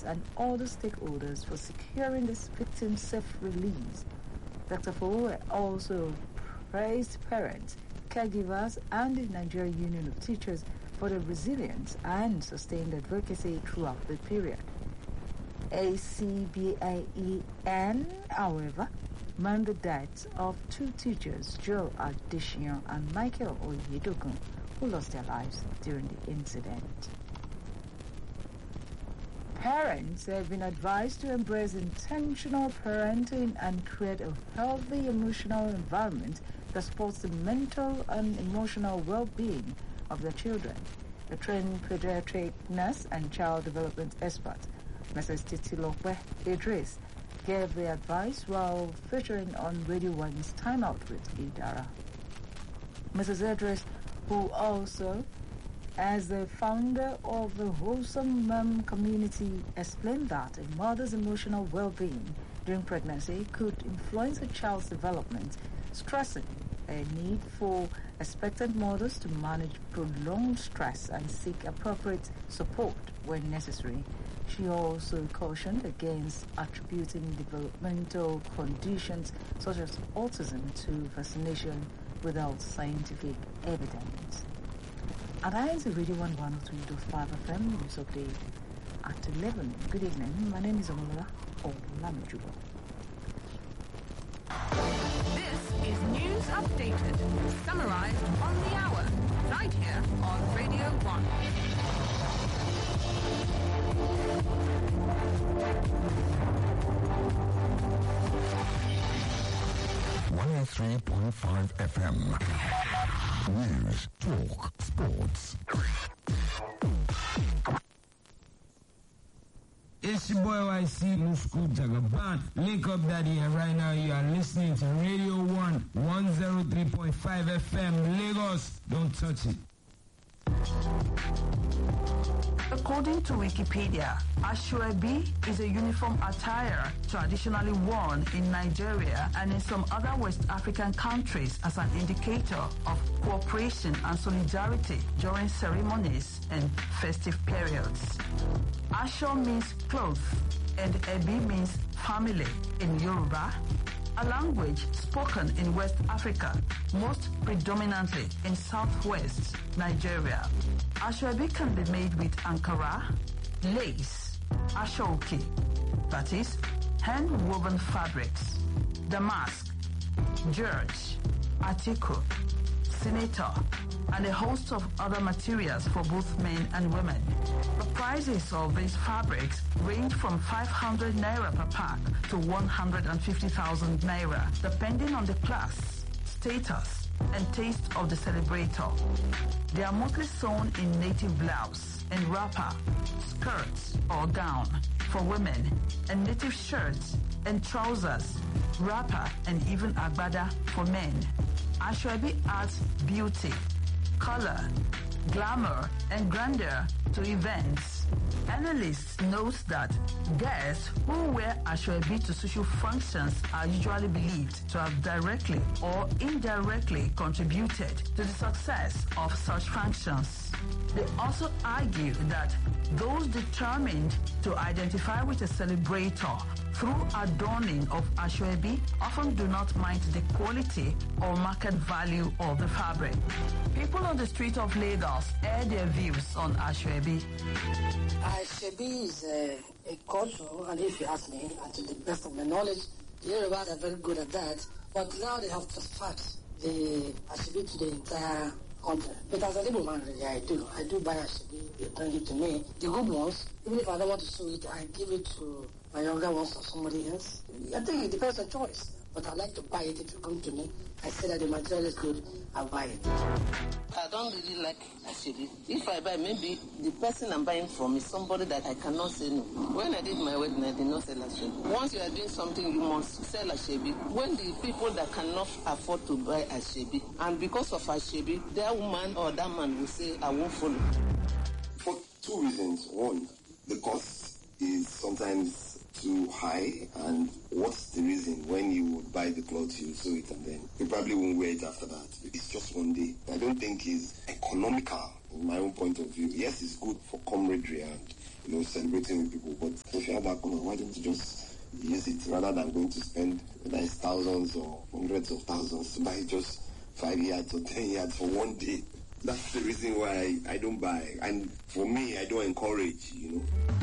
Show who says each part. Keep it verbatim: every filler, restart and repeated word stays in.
Speaker 1: and other stakeholders for securing this victim's safe release. Doctor Fowowe also praised parents, caregivers, and the Nigerian Union of Teachers for their resilience and sustained advocacy throughout the period. A C B A E N, however, mourned the deaths of two teachers, Joe Adesina and Michael Oyedogun, who lost their lives during the incident. Parents have been advised to embrace intentional parenting and create a healthy emotional environment that supports the mental and emotional well-being of their children. A trained pediatric nurse and child development expert, Missus Titilope Idris, gave the advice while featuring on Radio one's Time Out with Idara. Missus Idris, who also as the founder of the Wholesome Mom community, explained that a mother's emotional well-being during pregnancy could influence a child's development, stressing a need for expectant mothers to manage prolonged stress and seek appropriate support when necessary. She also cautioned against attributing developmental conditions such as autism to vaccination without scientific evidence. And that is the Radio one one oh three point five F M news update at eleven. Good evening. My name is Omola Olamijubo.
Speaker 2: This is News Updated, summarized on the hour, right here on Radio one.
Speaker 3: one oh three point five F M. News, talk, sports.
Speaker 4: It's your boy Y C Musku Jagaban. Link up daddy, and right now you are listening to Radio one one oh three point five F M Lagos. Don't touch it.
Speaker 5: According to Wikipedia, Asoebi is a uniform attire traditionally worn in Nigeria and in some other West African countries as an indicator of cooperation and solidarity during ceremonies and festive periods. Aso means cloth and Ebi means family in Yoruba, a language spoken in West Africa, most predominantly in southwest Nigeria. Asoebi can be made with Ankara, lace, ashoke, that is, hand-woven fabrics, damask, george, atiku, senator, and a host of other materials for both men and women. The prices of these fabrics range from five hundred naira per pack to one hundred fifty thousand naira, depending on the class, status, and taste of the celebrator. They are mostly sewn in native blouse and wrapper, skirts or gown for women, and native shirts and trousers, wrapper, and even agbada for men. Asoebi adds beauty, color, glamour, and grandeur to events. Analysts note that guests who wear Asoebi to social functions are usually believed to have directly or indirectly contributed to the success of such functions. They also argue that those determined to identify with a celebrator through adorning of Asoebi often do not mind the quality or market value of the fabric. People on the street of Lagos air their views on Asoebi.
Speaker 6: Asoebi is a, a culture, and if you ask me, and to the best of my knowledge, the Yorubas are very good at that. But now they have transferred the Asoebi to the entire country. But as a little man, really, I do. I do buy Asoebi. They bring it to me. The good ones, even if I don't want to sew it, I give it to my younger ones or somebody else. I think it depends on choice. But I like to buy it if you come to me. I say that the material is good, I'll buy it.
Speaker 7: I don't really like Asoebi. If I buy, maybe the person I'm buying from is somebody that I cannot say no. When I did my wedding, I did not sell Asoebi. Once you are doing something, you must sell Asoebi. When the people that cannot afford to buy Asoebi, and because of Asoebi, that woman or that man will say, I won't follow.
Speaker 8: For two reasons. One, the cost is sometimes too high, and what's the reason when you would buy the clothes, you sew it, and then you probably won't wear it after that. It's just one day. I don't think it's economical in my own point of view. Yes, it's good for camaraderie and you know, celebrating with people. But if you have that color, why don't you just use it rather than going to spend whether it's thousands or hundreds of thousands to buy just five yards or ten yards for one day? That's the reason why I, I don't buy. And for me, I don't encourage, you know.